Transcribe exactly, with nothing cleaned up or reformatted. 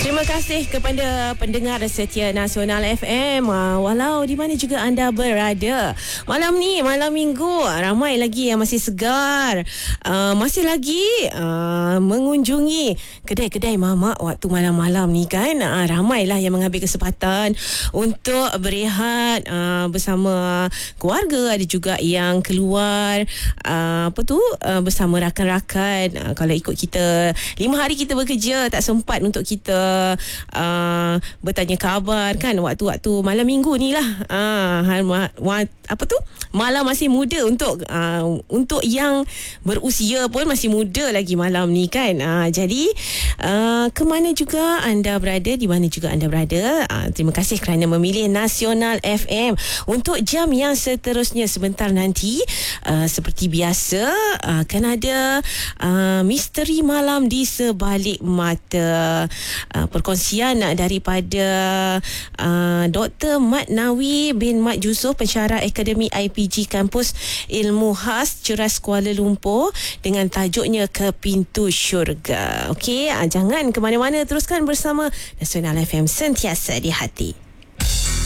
Terima kasih kepada pendengar setia Nasional F M, walau di mana juga anda berada. Malam ni, malam minggu, ramai lagi yang masih segar, uh, masih lagi uh, mengunjungi kedai-kedai mamak waktu malam-malam ni kan. Uh, ramailah yang mengambil kesempatan untuk berehat uh, bersama keluarga. Ada juga yang keluar uh, apa tu uh, bersama rakan-rakan. Uh, kalau ikut kita, lima hari kita bekerja, tak sempat untuk kita Uh, bertanya khabar kan waktu-waktu malam minggu ni lah. uh, Apa tu, malam masih muda untuk uh, untuk yang berusia pun masih muda lagi malam ni kan. uh, Jadi uh, ke mana juga anda berada, di mana juga anda berada, uh, terima kasih kerana memilih Nasional F M untuk jam yang seterusnya. Sebentar nanti uh, seperti biasa uh, akan ada uh, misteri malam di sebalik mata, uh, perkongsian daripada uh, Doktor Mat Nawi bin Mat Yusof, pensyarah Akademi I P G Kampus Ilmu Khas Ceras Kuala Lumpur, dengan tajuknya Ke Pintu Syurga. Okey, uh, jangan ke mana-mana, teruskan bersama Nasional F M, sentiasa di hati.